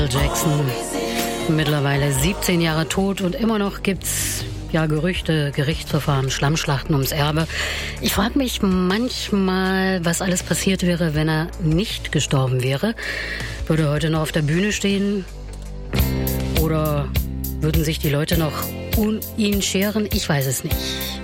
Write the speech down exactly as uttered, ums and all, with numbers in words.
Jackson, mittlerweile siebzehn Jahre tot und immer noch gibt's ja Gerüchte, Gerichtsverfahren, Schlammschlachten ums Erbe. Ich frage mich manchmal, was alles passiert wäre, wenn er nicht gestorben wäre. Würde er heute noch auf der Bühne stehen? Oder würden sich die Leute noch um ihn scheren? Ich weiß es nicht.